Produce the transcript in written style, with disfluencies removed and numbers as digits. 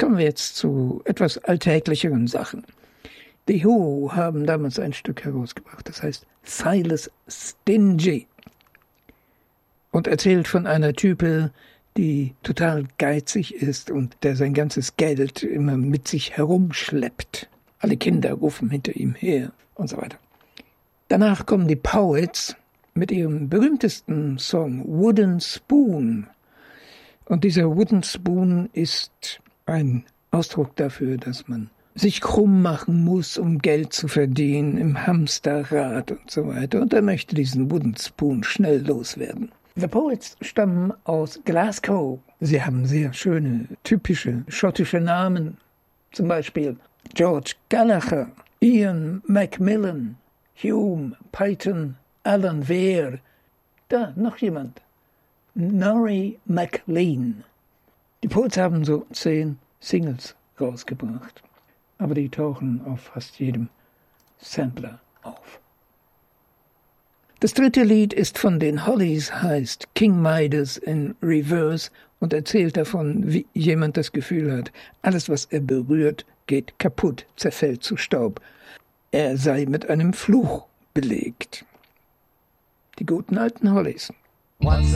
Kommen wir jetzt zu etwas alltäglicheren Sachen. Die Who haben damals ein Stück herausgebracht, das heißt Silas Stingy und erzählt von einer Type, die total geizig ist und der sein ganzes Geld immer mit sich herumschleppt. Alle Kinder rufen hinter ihm her und so weiter. Danach kommen die Poets mit ihrem berühmtesten Song Wooden Spoon. Und dieser Wooden Spoon ist ein Ausdruck dafür, dass man sich krumm machen muss, um Geld zu verdienen im Hamsterrad und so weiter. Und er möchte diesen Wooden Spoon schnell loswerden. The Poets stammen aus Glasgow. Sie haben sehr schöne, typische schottische Namen. Zum Beispiel George Gallagher, Ian Macmillan, Hume, Peyton, Alan Weir. Da, noch jemand. Norrie MacLean. Die Poets haben so 10 Singles rausgebracht. Aber die tauchen auf fast jedem Sampler auf. Das dritte Lied ist von den Hollies, heißt King Midas in Reverse und erzählt davon, wie jemand das Gefühl hat, alles, was er berührt, geht kaputt, zerfällt zu Staub. Er sei mit einem Fluch belegt. Die guten alten Hollies.